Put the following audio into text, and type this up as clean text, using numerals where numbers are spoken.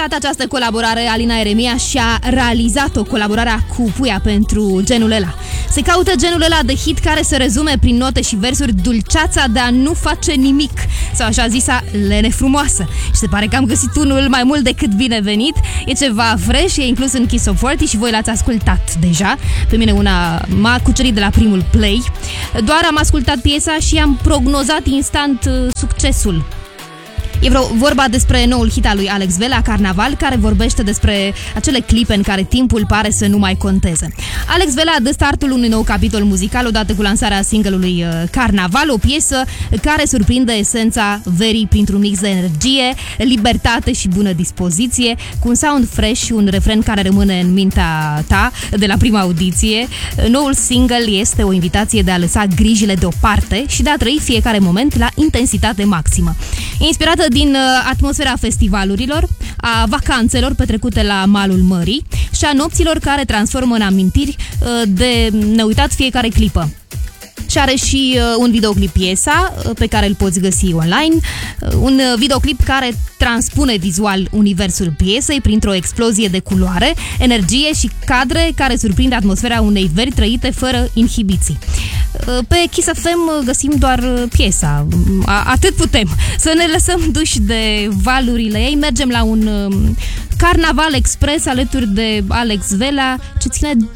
lansat această colaborare, Alina Eremia și-a realizat-o, colaborarea cu Puia pentru genul ăla. Se caută genul ăla de hit care să rezume prin note și versuri dulceața de a nu face nimic, sau așa zisa lene frumoasă. Și se pare că am găsit unul mai mult decât binevenit. E ceva fresh, e inclus în Kiss of 40 și voi l-ați ascultat deja. Pe mine una m-a cucerit de la primul play. Doar am ascultat piesa și am prognozat instant succesul. E vorba despre noul hit al lui Alex Vela, Carnaval, care vorbește despre acele clipe în care timpul pare să nu mai conteze. Alex Vela dă startul unui nou capitol muzical odată cu lansarea single-ului Carnaval, o piesă care surprinde esența verii printr-un mix de energie, libertate și bună dispoziție, cu un sound fresh și un refren care rămâne în mintea ta de la prima audiție. Noul single este o invitație de a lăsa grijile deoparte și de a trăi fiecare moment la intensitate maximă. E inspirată din atmosfera festivalurilor, a vacanțelor petrecute la malul mării și a nopților care transformă în amintiri de neuitat fiecare clipă. Și are și un videoclip piesa pe care îl poți găsi online, un videoclip care transpune vizual universul piesei printr-o explozie de culoare, energie și cadre care surprind atmosfera unei veri trăite fără inhibiții. Pe Kiss FM găsim doar piesa, atât putem. Să ne lăsăm duși de valurile ei, mergem la un Carnaval Express alături de Alex Vela, ce ține